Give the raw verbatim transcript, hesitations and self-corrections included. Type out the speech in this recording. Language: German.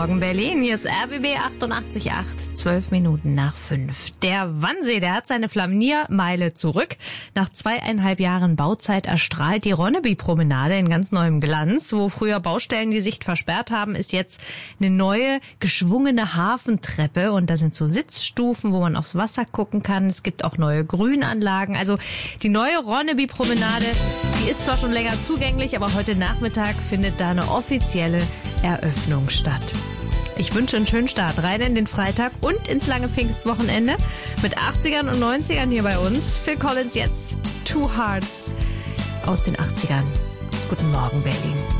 Morgen Berlin. Hier ist R B B achtundachtzig Komma acht, zwölf Minuten nach fünf. Der Wannsee, der hat seine Flaniermeile zurück. Nach zweieinhalb Jahren Bauzeit erstrahlt die Ronneby-Promenade in ganz neuem Glanz. Wo früher Baustellen die Sicht versperrt haben, ist jetzt eine neue, geschwungene Hafentreppe. Und da sind so Sitzstufen, wo man aufs Wasser gucken kann. Es gibt auch neue Grünanlagen. Also die neue Ronneby-Promenade, die ist zwar schon länger zugänglich, aber heute Nachmittag findet da eine offizielle Eröffnung statt. Ich wünsche einen schönen Start rein in den Freitag und ins lange Pfingstwochenende mit achtzigern und neunzigern hier bei uns. Phil Collins jetzt, Two Hearts aus den achtzigern. Guten Morgen Berlin.